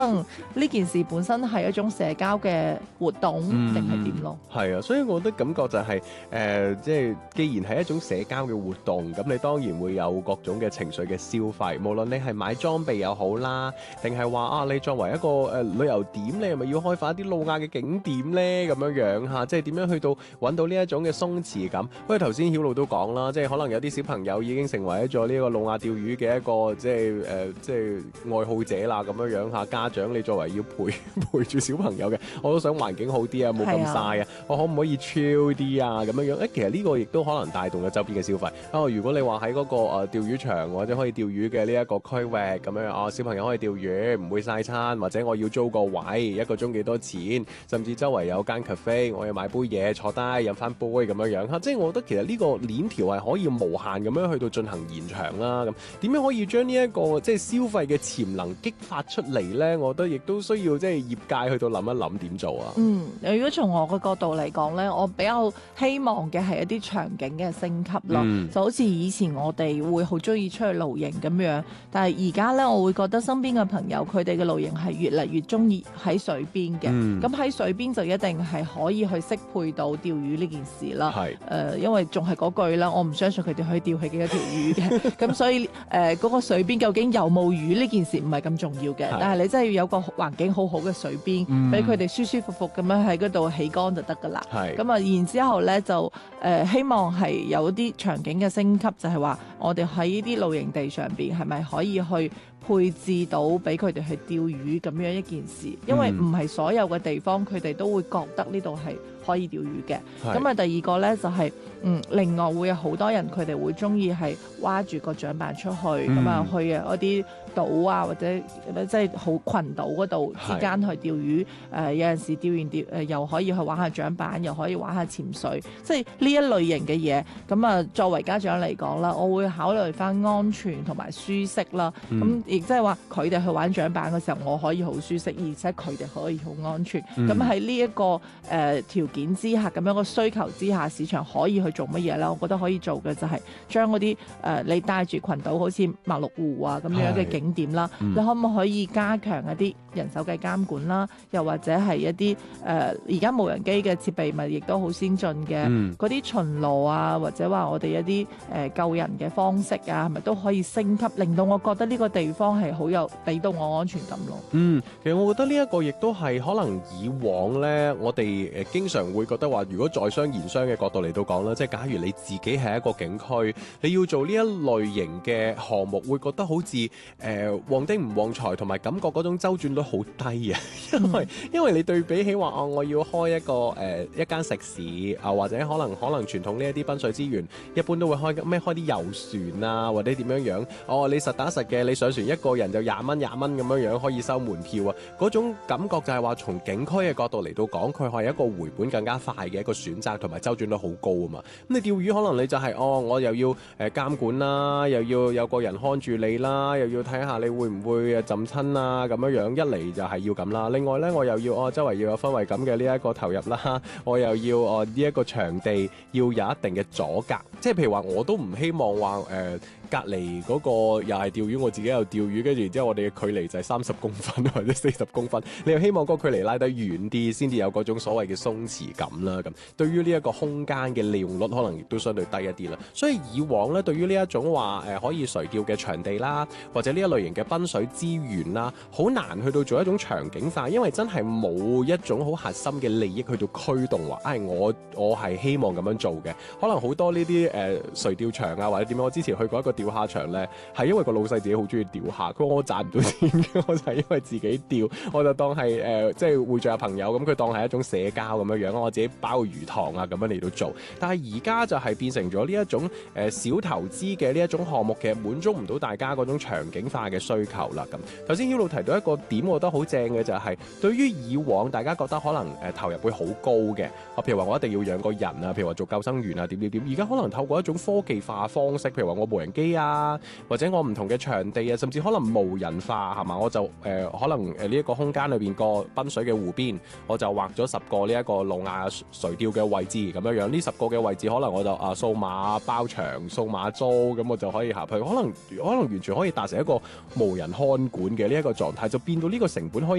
呢件事本身係一種社交嘅活動定係點咯？ 係啊，所以我覺得感覺就係即係既然係一種社交嘅活動，咁你當然會有各種嘅情緒嘅消費，無論你係買裝備又好啦，定係話啊，你作為一個旅遊點，你係咪要開發一啲路亞嘅景點咧？咁樣嚇，即係點樣去到揾到呢一種嘅鬆弛感？不過頭先曉露都講啦，即係可能有啲小朋友已經成為咗呢個路亞釣魚嘅一個即係愛好者啦，咁樣嚇。家長你作為要陪住小朋友嘅，我都想環境好啲啊，冇咁曬啊，我可唔可以 chill 啲啊？咁樣其實呢個亦都可能帶動咗周邊嘅消費。如果你話喺嗰個釣魚場或者可以釣魚嘅呢一個區域咁樣小朋友可以釣魚，唔會曬餐，或者我要租個位，一個鐘幾多錢，甚至周圍有間 cafe， 我要買杯嘢坐低飲翻杯咁樣即係我覺得其實呢個鏈條係可以無限咁樣去到進行延長啦。咁點樣可以將呢一個即係消費嘅潛能激發出嚟呢？我覺得亦都需要即係業界去到諗一諗點做啊。 如果從我嘅角度嚟講呢，我比較希望嘅係一啲場景嘅升級咯，就好似以前我哋會好中意出去露營咁樣，但係而家呢，我會覺得身邊嘅朋友佢哋嘅露營係越嚟越中意喺水邊嘅，咁喺水邊就一定係可以去適配到釣魚呢件事啦。因為仲係嗰句啦，我唔相信佢哋可以釣起幾多條魚嘅，咁所以嗰個水邊究竟有冇魚呢件事唔係咁重要嘅，但係你真係要有個環境好好嘅水邊，俾佢哋舒舒服服咁樣喺嗰度起竿就得噶啦。咁啊，然之後咧就希望係有啲場景嘅升級，就係話我哋喺呢啲露營地上邊係咪可以去配置到俾佢哋去釣魚咁樣一件事？因為唔係所有嘅地方佢哋都會覺得呢度係可以釣魚嘅。咁啊，第二個咧就係另外會有好多人佢哋會中意係挖住個槳板出去，咁啊去一啲島啊或者即係好群島嗰度之間去釣魚。有陣時釣完又可以去玩下槳板，又可以玩下潛水，即係呢一類型嘅嘢。咁啊，作為家長嚟講啦，我會考慮翻安全同埋舒適啦。咁亦即係話佢哋去玩槳板嘅時候，我可以好舒適，而且佢哋可以好安全。咁喺呢一個條件之下，咁樣個需求之下，市場可以去做乜嘢咧？我覺得可以做嘅就係將嗰啲你帶住群島好似馬六湖啊咁樣嘅景點啦，你可唔可以加強一啲人手嘅監管啦？又或者係一啲而家無人機嘅設備咪亦都好先進嘅，嗰啲巡邏啊，或者話我哋一啲救人嘅方式啊，係咪都可以升級，令到我覺得呢個地方係好有俾到我安全感咯。 其實我覺得呢一個亦都係可能以往呢，我哋經常會覺得話，如果在商言商嘅角度嚟到講啦，即係假如你自己係一個景區，你要做呢一類型嘅項目，會覺得好似旺丁唔旺財，同埋感覺嗰種周轉率好低啊。因為你對比起話我要開一間食肆啊，或者可能傳統呢一啲濱水資源，一般都會開啲遊船啊，或者點樣你實打實嘅，你上船一個人就20蚊咁樣可以收門票啊。嗰種感覺就係話從景區嘅角度嚟到講，佢係一個回本更加快嘅一個選擇，同埋周轉率好高啊嘛。咁你釣魚可能你就係我又要監管啦，又要有個人看住你啦，又要睇下你會唔會浸親啊咁樣。一嚟就係要咁啦，另外呢，我又要周圍要有氛圍感嘅呢一個投入啦，我又要呢一個場地要有一定嘅阻隔，即係譬如話我都唔希望話隔離嗰個又係釣魚，我自己又釣魚，跟住然之後我哋嘅距離就係30公分或者40公分，你又希望個距離拉得遠啲，先至有嗰種所謂嘅鬆弛感啦。咁對於呢一個空間嘅利用率，可能亦都相對低一啲啦。所以以往咧，對於呢一種話可以垂釣嘅場地啦，或者呢一類型嘅濱水資源啦，好難去到做一種場景化，因為真係冇一種好核心嘅利益去到驅動話，我係希望咁樣做嘅。可能好多呢啲垂釣場啊，或者點樣，我之前去過一個釣蝦場咧，係因為個老細自己好中意釣蝦，佢話我賺唔到錢嘅，我就係因為自己釣，我就當係即係匯聚下朋友咁，佢當係一種社交咁樣，我自己包個魚塘啊咁樣嚟到做。但係而家就係變成咗呢一種小投資嘅呢一種項目，其實滿足唔到大家嗰種場景化嘅需求啦。咁頭先曉露提到一個點，我覺得好正嘅就係，對於以往大家覺得可能投入會好高嘅，譬如話我一定要養個人啊，譬如話做救生員啊點，而家可能透過一種科技化方式，譬如話我無人機機啊，或者我唔同嘅場地啊，甚至可能無人化係嘛？我就可能呢一個空間裏邊個濱水嘅湖邊，我就畫咗10個呢一個路亞垂釣嘅位置咁樣樣。呢10個嘅位置可能我就數碼包場、數碼租咁，我就可以下去。可能完全可以達成一個無人看管嘅呢一個狀態，就變到呢個成本可以